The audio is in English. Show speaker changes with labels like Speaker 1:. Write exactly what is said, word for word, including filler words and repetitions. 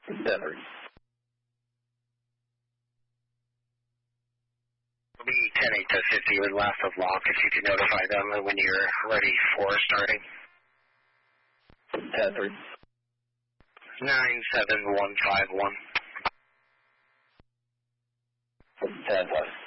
Speaker 1: Denver.
Speaker 2: It'll be ten eight to fifty with last of lock if you can notify them when you're ready for starting.
Speaker 1: ten three.
Speaker 2: nine seven one five one.
Speaker 1: ten five.